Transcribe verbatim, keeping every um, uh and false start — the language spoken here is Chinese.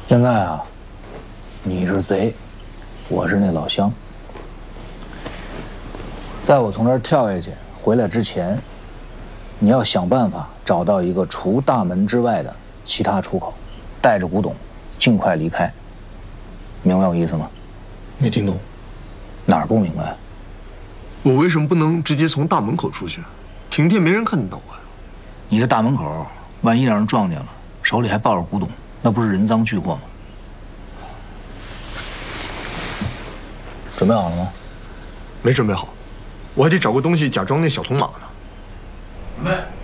现在啊，你是贼，我是那老乡。在我从这儿跳下去回来之前，你要想办法找到一个除大门之外的其他出口，带着古董，尽快离开。明白我意思吗？ 没听懂。 哪儿不明白？ 我为什么不能直接从大门口出去？停电没人看得到我呀。 你的大门口，万一让人撞见了，手里还抱着古董，那不是人赃俱获吗？准备好了吗？ 没准备好，我还得找个东西假装那小铜马呢。 准备。